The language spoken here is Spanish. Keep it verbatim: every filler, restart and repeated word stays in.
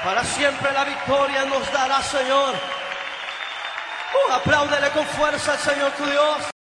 Para siempre la victoria nos dará, Señor. Uh, apláudele con fuerza al Señor tu Dios.